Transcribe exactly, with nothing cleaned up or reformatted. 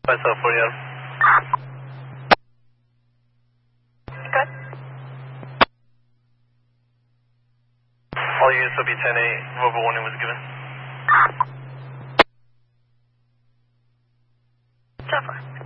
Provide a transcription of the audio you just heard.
Myself for you. Good. All units will be ten eight. Verbal warning was given. So far.